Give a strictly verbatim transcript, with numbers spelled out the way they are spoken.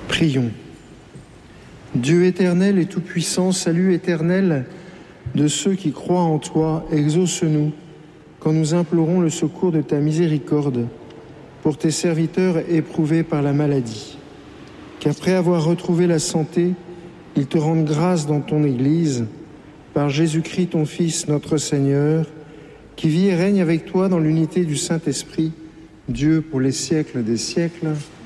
Prions. Dieu éternel et tout-puissant, salut éternel de ceux qui croient en toi, exauce-nous quand nous implorons le secours de ta miséricorde pour tes serviteurs éprouvés par la maladie. Qu'après avoir retrouvé la santé, ils te rendent grâce dans ton Église, par Jésus-Christ ton Fils, notre Seigneur, qui vit et règne avec toi dans l'unité du Saint-Esprit, Dieu pour les siècles des siècles.